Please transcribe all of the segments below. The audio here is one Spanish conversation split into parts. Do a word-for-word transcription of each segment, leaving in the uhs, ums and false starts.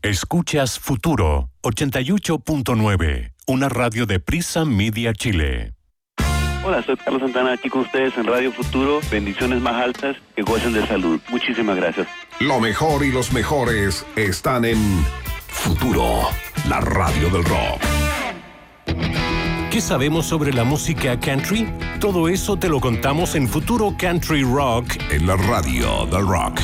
Escuchas Futuro ochenta y ocho punto nueve, una radio de Prisa Media Chile. Hola, soy Carlos Santana, aquí con ustedes en Radio Futuro. Bendiciones más altas, que gocen de salud. Muchísimas gracias. Lo mejor y los mejores están en Futuro, la radio del rock. ¿Qué sabemos sobre la música country? Todo eso te lo contamos en Futuro Country Rock, en la radio del rock.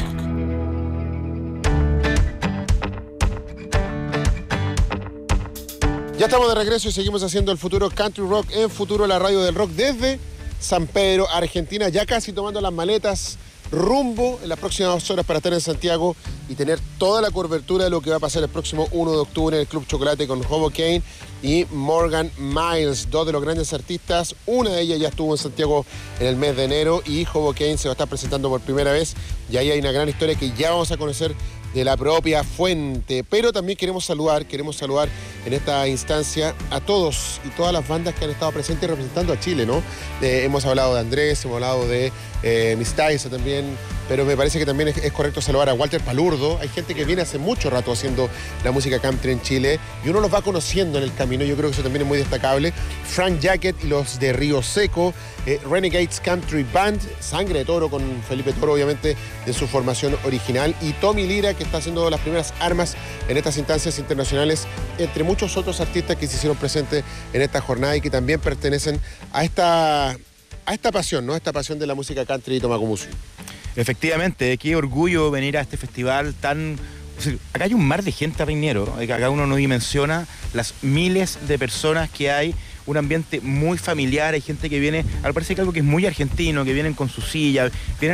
Ya estamos de regreso y seguimos haciendo el Futuro Country Rock en Futuro, la radio del rock, desde San Pedro, Argentina, ya casi tomando las maletas rumbo en las próximas horas para estar en Santiago y tener toda la cobertura de lo que va a pasar el próximo uno de octubre en el Club Chocolate con Hoboken y Morgan Miles, dos de los grandes artistas. Una de ellas ya estuvo en Santiago en el mes de enero y Hoboken se va a estar presentando por primera vez, y ahí hay una gran historia que ya vamos a conocer de la propia fuente. Pero también queremos saludar, queremos saludar en esta instancia a todos y todas las bandas que han estado presentes representando a Chile, ¿no? Eh, hemos hablado de Andrés, hemos hablado de eh, Miss Taisa también, pero me parece que también es, es correcto saludar a Walter Palurdo. Hay gente que viene hace mucho rato haciendo la música country en Chile y uno los va conociendo en el camino. Yo creo que eso también es muy destacable. Frank Jacket y los de Río Seco, eh, Renegades Country Band, Sangre de Toro con Felipe Toro, obviamente, en su formación original, y Tommy Lira, que está haciendo las primeras armas en estas instancias internacionales, entre muchos otros artistas que se hicieron presentes en esta jornada y que también pertenecen a esta, a esta pasión, ¿no? A esta pasión de la música country y tomacumusú. Efectivamente, qué orgullo venir a este festival tan... O sea, acá hay un mar de gente, Reiniero. Acá uno no dimensiona las miles de personas que hay, un ambiente muy familiar, hay gente que viene, al parecer que algo que es muy argentino, que vienen con su silla, vienen